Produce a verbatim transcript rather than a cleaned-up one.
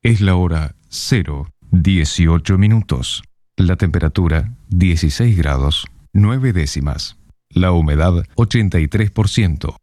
Es la hora cero dieciocho minutos. La temperatura dieciséis grados nueve décimas. La humedad ochenta y tres por ciento.